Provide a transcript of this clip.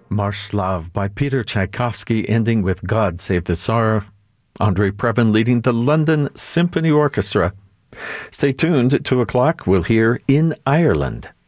Marsh Slav by Peter Tchaikovsky, ending with God Save the Tsar. Andrei Previn leading the London Symphony Orchestra. Stay tuned at 2 o'clock. We'll hear In Ireland.